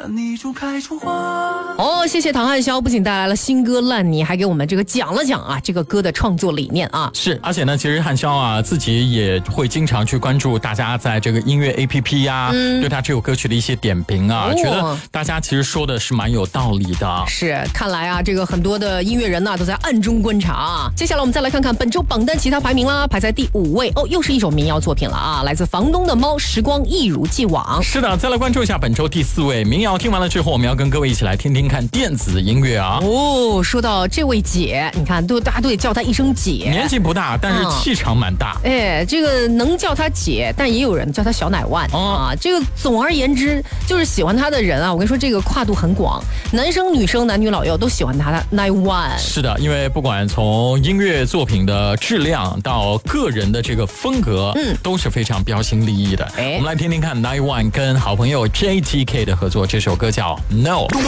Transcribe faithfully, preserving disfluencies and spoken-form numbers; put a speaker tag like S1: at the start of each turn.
S1: 你就开出花。
S2: 哦，谢谢唐汉霄，不仅带来了新歌《烂泥》，还给我们这个讲了讲啊这个歌的创作理念啊。
S3: 是，而且呢，其实汉霄啊自己也会经常去关注大家在这个音乐 A P P 呀、啊嗯，对他这首歌曲的一些点评啊、哦，觉得大家其实说的是蛮有道理的。
S2: 是，看来啊，这个很多的音乐人呢、啊、都在暗中观察啊。接下来我们再来看看本周榜单其他排名啦，排在第五位哦，又是一首民谣作品了啊，来自房东的猫，时光一如既往。
S3: 是的，再来关注一下本周第四位民谣。听完了之后，我们要跟各位一起来听听看电子音乐啊。
S2: 哦，说到这位姐，你看都大家都得叫她一声姐，
S3: 年纪不大，但是气场蛮大。
S2: 嗯、哎，这个能叫她姐，但也有人叫她小奶万、哦、啊。这个总而言之，就是喜欢她的人啊，我跟你说，这个跨度很广，男生女生男女老幼都喜欢她的奶万。
S3: 是的，因为不管从音乐作品的质量到个人的这个风格，嗯，都是非常标新立异的。哎，我们来听听看 Nine One 跟好朋友 J T K 的合作，这首歌叫 No。